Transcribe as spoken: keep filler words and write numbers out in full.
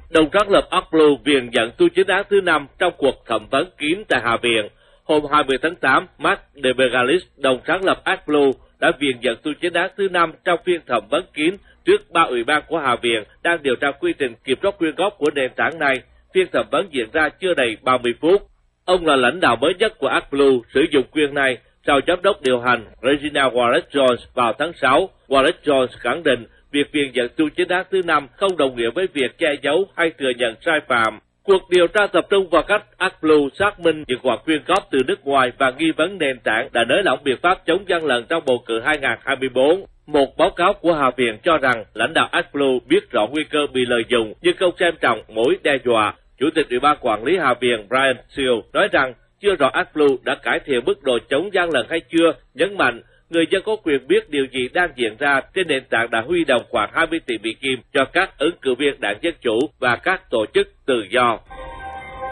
Đồng sáng lập ActBlue viện nhận tu chính án thứ năm trong cuộc thẩm vấn kín tại Hạ viện. Hôm hai mươi tháng tám, Mark DeBegalis, đồng sáng lập ActBlue, đã viện nhận tu chính án thứ năm trong phiên thẩm vấn kín trước ba ủy ban của Hạ viện đang điều tra quy trình kiểm soát quyên góp của nền tảng này. Phiên thẩm vấn diễn ra chưa đầy ba mươi phút. Ông là lãnh đạo mới nhất của ActBlue sử dụng quyền này sau giám đốc điều hành Regina Wallace-Jones vào tháng sáu. Wallace-Jones khẳng định việc viện nhận tu chính án thứ năm không đồng nghĩa với việc che giấu hay thừa nhận sai phạm. Cuộc điều tra tập trung vào cách ActBlue xác minh những khoản quyên góp từ nước ngoài và nghi vấn nền tảng đã nới lỏng biện pháp chống gian lận trong bầu cử hai nghìn không trăm hai mươi tư. Một báo cáo của Hạ viện cho rằng lãnh đạo ActBlue biết rõ nguy cơ bị lợi dụng nhưng không xem trọng mối đe dọa. Chủ tịch Ủy ban Quản lý Hạ viện Brian Steele nói rằng chưa rõ ActBlue đã cải thiện mức độ chống gian lận hay chưa, nhấn mạnh người dân có quyền biết điều gì đang diễn ra trên nền tảng đã huy động khoảng hai mươi tỷ Mỹ Kim cho các ứng cử viên đảng Dân Chủ và các tổ chức tự do.